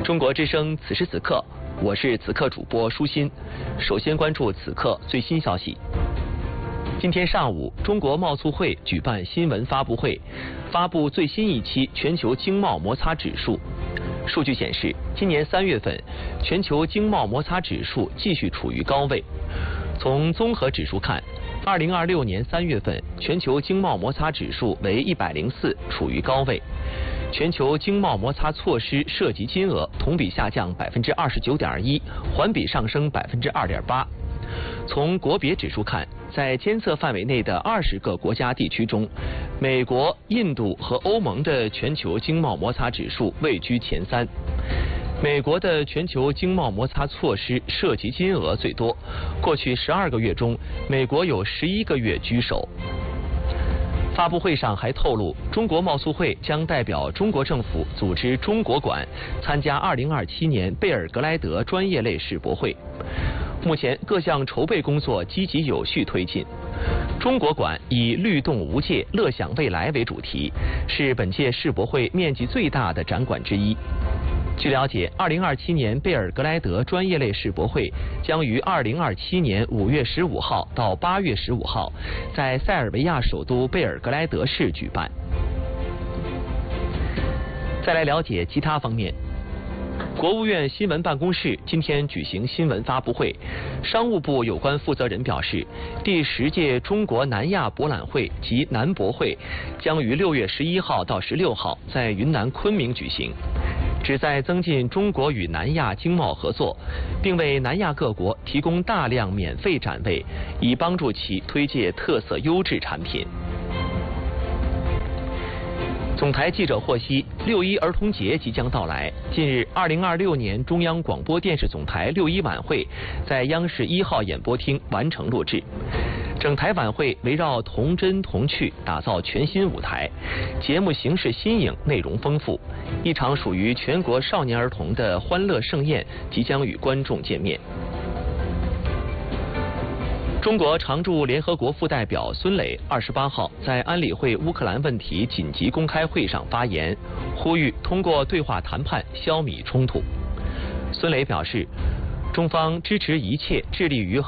中国之声此时此刻，我是此刻主播舒心。首先关注此刻最新消息。今天上午，中国贸促会举办新闻发布会，发布最新一期全球经贸摩擦指数。数据显示，今年3月份，全球经贸摩擦指数继续处于高位。从综合指数看，2026年3月份全球经贸摩擦指数为104，处于高位。全球经贸摩擦措施涉及金额同比下降29.1%，环比上升2.8%。从国别指数看，在监测范围内的20个国家地区中，美国、印度和欧盟的全球经贸摩擦指数位居前3。美国的全球经贸摩擦措施涉及金额最多，过去12个月中，美国有11个月居首。发布会上还透露，中国贸促会将代表中国政府组织中国馆参加2027年贝尔格莱德专业类世博会。目前各项筹备工作积极有序推进。中国馆以律动无界，乐享未来为主题，是本届世博会面积最大的展馆之一。据了解，2027年贝尔格莱德专业类世博会将于2027年5月15号到8月15号在塞尔维亚首都贝尔格莱德市举办。再来了解其他方面。国务院新闻办公室今天举行新闻发布会，商务部有关负责人表示，第10届中国南亚博览会及南博会将于6月11号到16号在云南昆明举行，旨在增进中国与南亚经贸合作，并为南亚各国提供大量免费展位，以帮助其推介特色优质产品。总台记者获悉，6·1儿童节即将到来。近日，2026年中央广播电视总台6·1晚会在央视1号演播厅完成录制。整台晚会围绕童真童趣打造全新舞台，节目形式新颖，内容丰富。一场属于全国少年儿童的欢乐盛宴即将与观众见面。中国常驻联合国副代表孙磊28号在安理会乌克兰问题紧急公开会上发言，呼吁通过对话谈判消弭冲突。孙磊表示，中方支持一切致力于